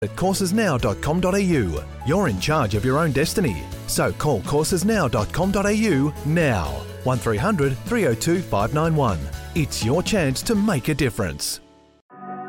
at coursesnow.com.au. You're in charge of your own destiny. So call coursesnow.com.au now. 1300 302 591. It's your chance to make a difference.